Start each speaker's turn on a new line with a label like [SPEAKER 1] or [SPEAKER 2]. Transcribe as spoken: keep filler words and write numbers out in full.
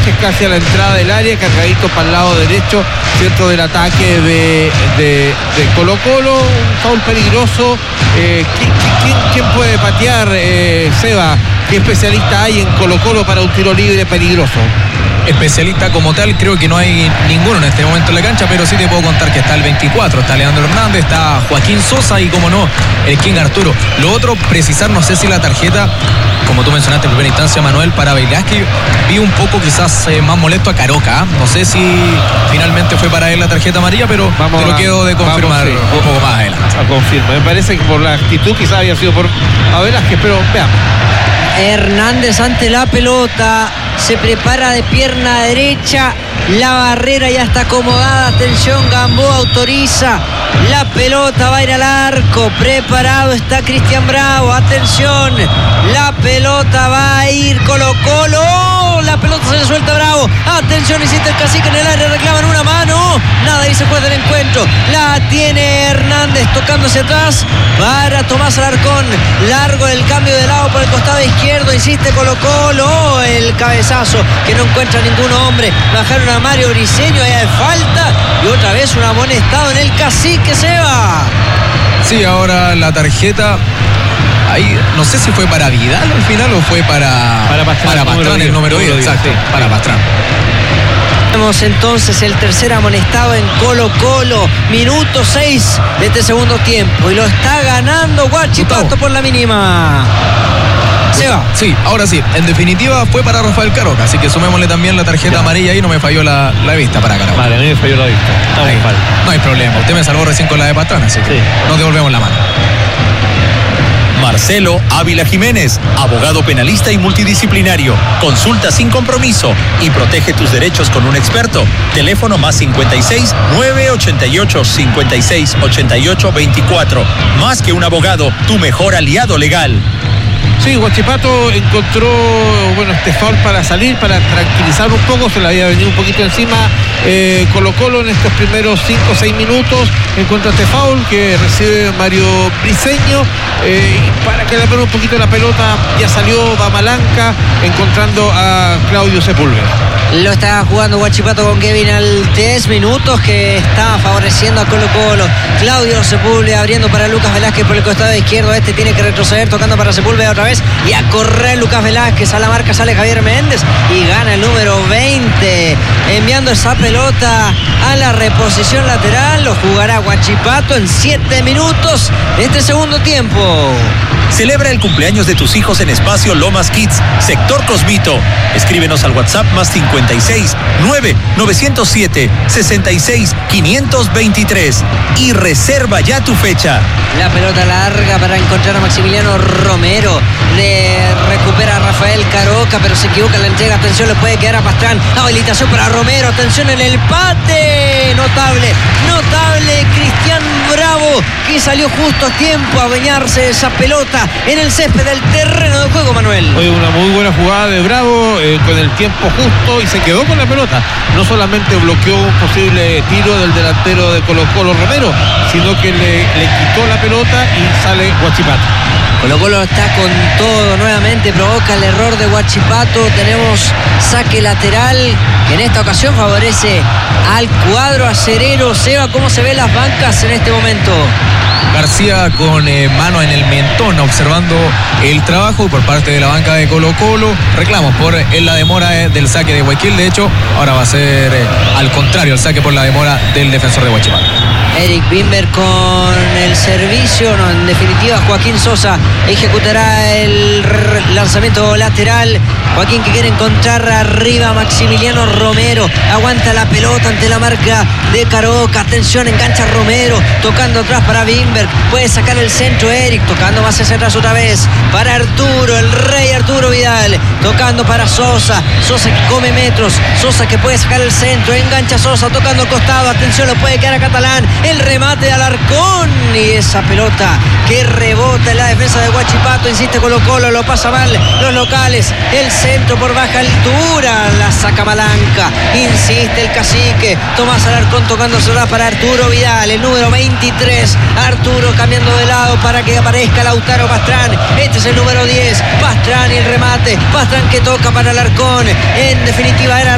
[SPEAKER 1] Velázquez casi a la entrada del área, cargadito para el lado derecho, centro del ataque de, de, de Colo Colo, un foul peligroso. Eh, ¿quién, quién, ¿Quién puede patear, eh, Seba? ¿Qué especialista hay en Colo Colo para un tiro libre peligroso?
[SPEAKER 2] Especialista como tal, creo que no hay ninguno en este momento en la cancha, pero sí te puedo contar que está el veinticuatro, está Leandro Hernández, está Joaquín Sosa y, como no, el King Arturo. Lo otro, precisar, no sé si la tarjeta, como tú mencionaste en primera instancia, Manuel, para Velázquez, vi un poco quizás eh, más molesto a Caroca. No sé si finalmente fue para él la tarjeta amarilla, pero vamos te lo a, quedo de confirmar vamos, sí, un poco más adelante.
[SPEAKER 1] A confirma. Me parece que por la actitud quizás había sido por a Velázquez, pero veamos.
[SPEAKER 3] Hernández ante la pelota, se prepara de pierna derecha, la barrera ya está acomodada, atención, Gamboa autoriza, la pelota va a ir al arco, preparado está Cristian Bravo, atención, la pelota va a ir Colo Colo, la pelota se le suelta a Bravo, atención, hiciste el cacique en el área, reclaman una mano, nada, ahí se juega el encuentro, la tiene Hernández tocándose atrás para Tomás Alarcón, largo el cambio de lado por el costado izquierdo, insiste Colo Colo, el cabezazo que no encuentra ningún hombre, bajaron a Mario Briceño, ahí hay falta y otra vez un amonestado en el cacique, Seba.
[SPEAKER 2] Sí, ahora la tarjeta ahí, no sé si fue para Vidal al final o fue para
[SPEAKER 1] para Pastrán,
[SPEAKER 2] para Pastrán el número diez, exacto, sí, para sí. Pastrán.
[SPEAKER 3] Tenemos entonces el tercer amonestado en Colo Colo, minuto seis de este segundo tiempo y lo está ganando Huachipato por la mínima. Seba.
[SPEAKER 2] Sí, ahora sí, en definitiva fue para Rafael Caroca, así que sumémosle también la tarjeta ya. amarilla y no me falló la, la vista para Caroca.
[SPEAKER 1] Vale, a mí me falló la vista.
[SPEAKER 2] Ahí, no hay problema, usted me salvó recién con la de Pastrán, así que sí. Nos devolvemos la mano.
[SPEAKER 4] Marcelo Ávila Jiménez, abogado penalista y multidisciplinario. Consulta sin compromiso y protege tus derechos con un experto. Teléfono más cincuenta y seis, nueve ochenta y ocho, cincuenta y seis, ochenta y ocho, veinticuatro. Más que un abogado, tu mejor aliado legal.
[SPEAKER 1] Sí, Huachipato encontró, bueno, este foul para salir, para tranquilizar un poco, se le había venido un poquito encima eh, Colo Colo en estos primeros cinco o seis minutos, encuentra este foul que recibe Mario Briceño, eh, y para que le pone un poquito la pelota, ya salió Bamalanca, encontrando a Claudio Sepúlveda.
[SPEAKER 3] Lo está jugando Huachipato con Kevin Altés, minutos que está favoreciendo a Colo Colo. Claudio Sepúlveda abriendo para Lucas Velázquez por el costado izquierdo, este tiene que retroceder, tocando para Sepúlveda otra vez y a correr Lucas Velázquez, a la marca sale Javier Méndez y gana el número veinte, enviando esa pelota a la reposición lateral. Lo jugará Huachipato en siete minutos de este segundo tiempo.
[SPEAKER 4] Celebra el cumpleaños de tus hijos en Espacio Lomas Kids, sector Cosmito. Escríbenos al WhatsApp más cincuenta y seis, nueve novecientos siete, sesenta y seis, quinientos veintitrés y reserva ya tu fecha.
[SPEAKER 3] La pelota larga para encontrar a Maximiliano Romero. Le recupera a Rafael Caroca, pero se equivoca en la entrega. Atención, le puede quedar a Pastrán. Habilitación para Romero. Atención en el pate. Notable, notable Cristian Bravo, que salió justo a tiempo a bañarse esa pelota en el césped del terreno de juego, Manuel.
[SPEAKER 1] Hoy una muy buena jugada de Bravo, eh, con el tiempo justo, y se quedó con la pelota. No solamente bloqueó un posible tiro del delantero de Colo Colo Romero, sino que le, le quitó la pelota y sale Huachipato.
[SPEAKER 3] Colo Colo está con todo nuevamente, provoca el error de Huachipato. Tenemos saque lateral que en esta ocasión favorece al cuadro acerero. Seba, ¿cómo se ven las bancas en este momento?
[SPEAKER 2] García con eh, mano en el mentón, observando el trabajo por parte de la banca de Colo Colo. Reclamos por eh, la demora eh, del saque de Guayaquil. De hecho, ahora va a ser eh, al contrario, el saque por la demora del defensor de Huachipato.
[SPEAKER 3] Eric Bimber con el servicio, no, en definitiva Joaquín Sosa ejecutará el lanzamiento lateral. Joaquín que quiere encontrar arriba a Maximiliano Romero, aguanta la pelota ante la marca de Caroca, atención, engancha Romero, tocando atrás para Bimber, puede sacar el centro Eric, tocando más hacia atrás otra vez para Arturo, el rey Arturo Vidal, tocando para Sosa, Sosa que come metros, Sosa que puede sacar el centro, engancha Sosa, tocando costado, atención, lo puede quedar a Catalán, el remate de Alarcón y esa pelota que rebota en la defensa de Huachipato, insiste Colo Colo, lo pasa mal los locales, el centro por baja altura, la saca Malanca, insiste el cacique, Tomás Alarcón tocando sola para Arturo Vidal, el número veintitrés, Arturo cambiando de lado para que aparezca Lautaro Pastrán, este es el número diez, Pastrán y el remate, Pastrán que toca para Alarcón, en definitiva era